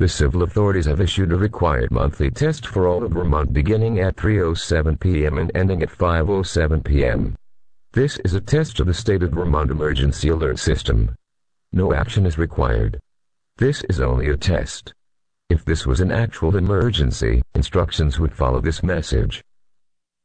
The civil authorities have issued a required monthly test for all of Vermont beginning at 3:07 p.m. and ending at 5:07 p.m. This is a test of the state of Vermont emergency alert system. No action is required. This is only a test. If this was an actual emergency, instructions would follow this message.